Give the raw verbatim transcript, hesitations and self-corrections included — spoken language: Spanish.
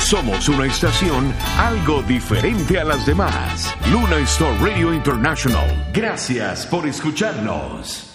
Somos una estación algo diferente a las demás. Luna Star Radio International. Gracias por escucharnos.